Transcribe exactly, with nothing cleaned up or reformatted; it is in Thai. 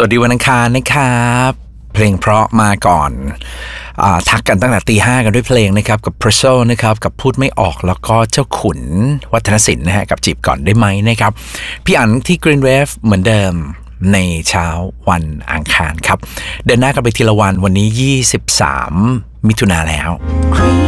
วัสดีวันอังคารนะครับเพลงเพราะมาก่อนอ่าทักกันตั้งแต่ตีห้ากันด้วยเพลงนะครับกับ Presso นะครับกับพูดไม่ออกแล้วก็เจ้าขุนวัฒนศิลป์นะฮะกับจีบก่อนได้ไหมนะครับพี่อั๋นที่ Green Wave เหมือนเดิมในเช้าวันอังคารครับเดินหน้ากันไปทีละวันวันนี้ยี่สิบสามมิถุนาแล้ว Green